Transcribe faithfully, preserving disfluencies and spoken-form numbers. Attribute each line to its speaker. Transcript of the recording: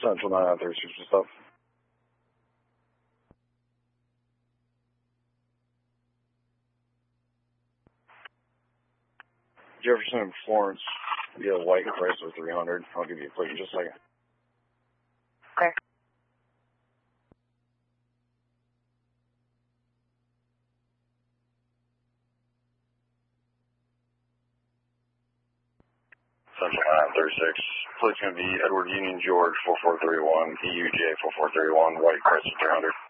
Speaker 1: Central nine thirty-six and stuff. Jefferson and Florence, via White Chrysler three hundred. I'll give you a plate in just a second.
Speaker 2: Okay.
Speaker 1: Central nine thirty-six. Plate's going to be Edward Union George four four three one, E U J four four three one, White Chrysler three hundred.